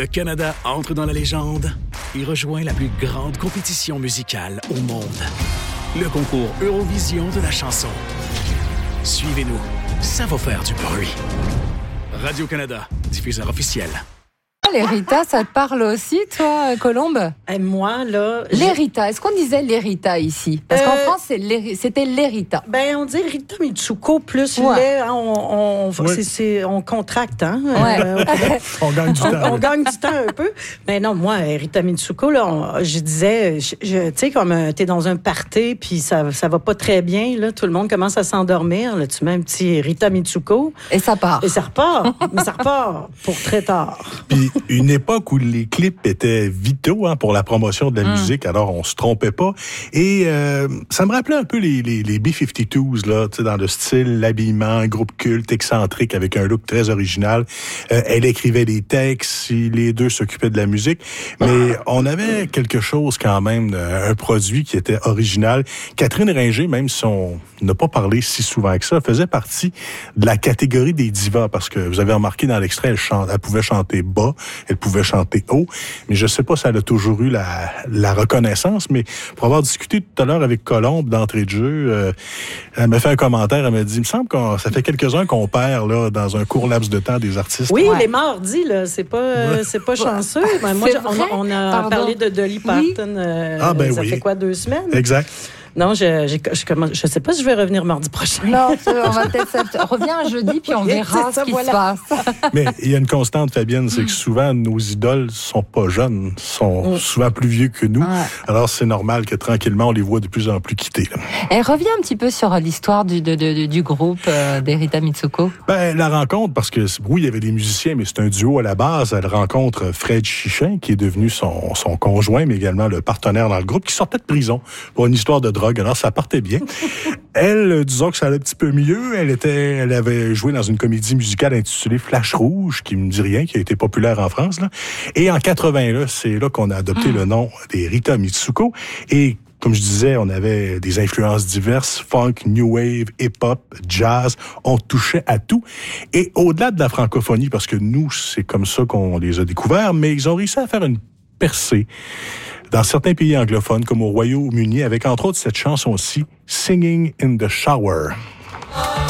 Le Canada entre dans la légende et rejoint la plus grande compétition musicale au monde. Le concours Eurovision de la chanson. Suivez-nous, ça va faire du bruit. Radio-Canada, diffuseur officiel. L'Hérita, ça te parle aussi, toi, Colombe? Et moi, là... L'Hérita, est-ce qu'on disait l'Hérita ici? Parce qu'en France, c'était l'Hérita. Ben, on dit Rita Mitsuko plus lait. Hein, on contracte, hein? Ouais. On gagne du temps. On gagne du temps un peu. Mais non, moi, Rita Mitsuko, là, je disais, tu sais, comme t'es dans un party, puis ça va pas très bien, là, tout le monde commence à s'endormir, là, tu mets un petit Rita Mitsuko. Et ça part. Et ça repart. Mais ça repart pour très tard. Puis une époque où les clips étaient vitaux pour la promotion de la musique, alors on se trompait pas. Et ça me rappelait un peu les B-52s, là, tu sais, dans le style, l'habillement, groupe culte, excentrique, avec un look très original. Elle écrivait des textes, les deux s'occupaient de la musique, mais on avait quelque chose quand même, un produit qui était original. Catherine Ringer, même si on n'a pas parlé si souvent que ça, faisait partie de la catégorie des divas, parce que vous avez remarqué dans l'extrait, elle pouvait chanter bas, elle pouvait chanter haut, mais je sais pas si elle a toujours eu la reconnaissance, mais pour avoir discuté tout à l'heure avec Colombe d'entrée de jeu, elle m'a fait un commentaire, elle m'a dit, il me semble que ça fait quelques-uns qu'on perd là dans un court laps de temps des artistes. Oui, les mardis, là, c'est pas chanceux. Ben, moi, on a parlé de Dolly Parton, ça fait quoi, 2 semaines? Exact. Non, je sais pas si je vais revenir mardi prochain. Non, on va peut-être... Reviens jeudi, puis on verra ce qui se passe. Mais il y a une constante, Fabienne, c'est que souvent, nos idoles sont pas jeunes, sont souvent plus vieux que nous. Ouais. Alors, c'est normal que tranquillement, on les voit de plus en plus quitter. Là. Et reviens un petit peu sur l'histoire du groupe d'Erita Mitsuko. Ben, la rencontre, parce que oui, il y avait des musiciens, mais c'est un duo à la base. Elle rencontre Fred Chichin, qui est devenu son conjoint, mais également le partenaire dans le groupe, qui sortait de prison pour une histoire de drogue. Alors, ça partait bien. Elle, disons que ça allait un petit peu mieux. Elle avait joué dans une comédie musicale intitulée Flash Rouge, qui me dit rien, qui a été populaire en France, là. Et en 80, là, c'est là qu'on a adopté le nom des Rita Mitsuko. Et comme je disais, on avait des influences diverses, funk, new wave, hip-hop, jazz, on touchait à tout. Et au-delà de la francophonie, parce que nous, c'est comme ça qu'on les a découverts, mais ils ont réussi à faire une percée dans certains pays anglophones, comme au Royaume-Uni, avec entre autres cette chanson-ci, Singing in the Shower.